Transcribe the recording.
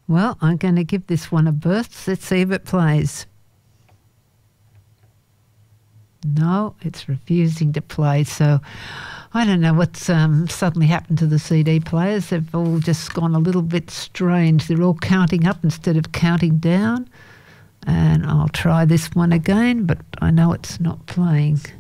Well, I'm going to give this one a burst. Let's see if it plays. No, it's refusing to play. So I don't know what's suddenly happened to the CD players. They've all just gone a little bit strange. They're all counting up instead of counting down. And I'll try this one again, but I know it's not playing.